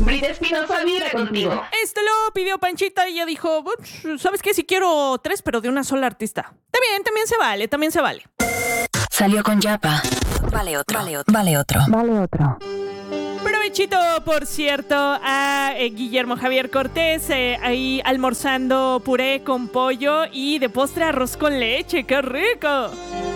Brita Espinosa vibra contigo. Esto lo pidió Panchita y ella dijo, ¿sabes qué? Si quiero 3, pero de una sola artista. También se vale. Salió con Yapa. Vale otro. Provechito, por cierto, a Guillermo Javier Cortés, ahí almorzando puré con pollo y de postre arroz con leche. ¡Qué rico!